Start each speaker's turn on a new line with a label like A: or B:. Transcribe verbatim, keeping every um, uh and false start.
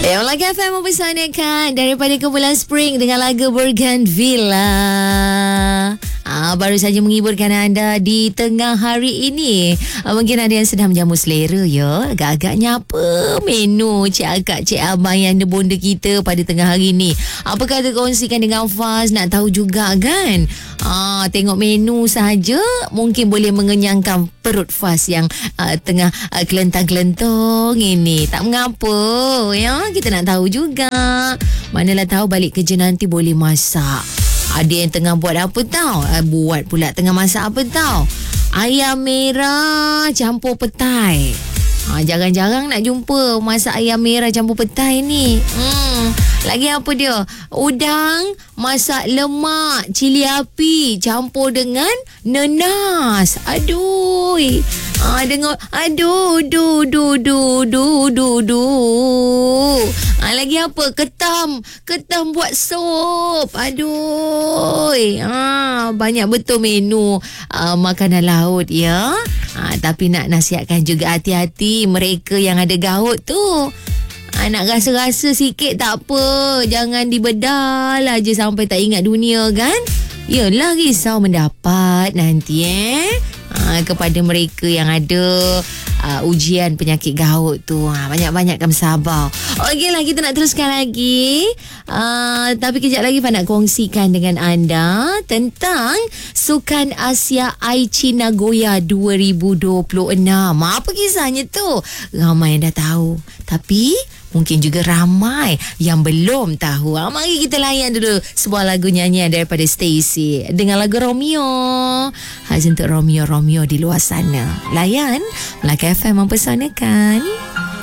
A: Ya, Melaka F M mempersanakan daripada Kumpulan Spring dengan lagu Bougainvillea. Ah, baru saja menghiburkan anda di tengah hari ini. Ah, mungkin ada yang sedang menjamu selera ya. Agak-agaknya apa menu Cik Akak, Cik Abang yang ada bonda kita pada tengah hari ni? Apa kata kongsikan dengan Faz, nak tahu juga kan? Ah, tengok menu sahaja mungkin boleh mengenyangkan perut Faz yang uh, tengah uh, kelentang-kelentong ini. Tak mengapa ya, kita nak tahu juga. Manalah tahu balik kerja nanti boleh masak. Ada yang tengah buat apa tau? Uh, buat pula tengah masak apa tau? Ayam merah campur petai. Ha, jarang-jarang nak jumpa masak ayam merah campur petai ni. Hmm, lagi apa dia? Udang masak lemak cili api campur dengan nenas. Aduh. Ah, dengar. Aduh, du du du du du du. Ah, lagi apa? Ketam. Ketam buat sup. Aduh. Ah, banyak betul menu ah, makanan laut ya. Ah, tapi nak nasihatkan juga hati-hati mereka yang ada gaut tu. Ah, nak rasa-rasa sikit tak apa. Jangan dibedal aja sampai tak ingat dunia kan. Yelah, risau mendapat nanti eh. Ha, kepada mereka yang ada uh, ujian penyakit gaut tu. Ha, banyak-banyakkan bersabar. Okeylah, kita nak teruskan lagi. Uh, tapi kejap lagi Pak nak kongsikan dengan anda tentang Sukan Asia Aichi Nagoya dua ribu dua puluh enam. Apa kisahnya tu? Ramai yang dah tahu. Tapi mungkin juga ramai yang belum tahu. Ha, mari kita layan dulu sebuah lagu nyanyian daripada Stacy dengan lagu Romeo. Khas untuk Romeo-Romeo di luar sana. Layan Melaka F M mempersanakan.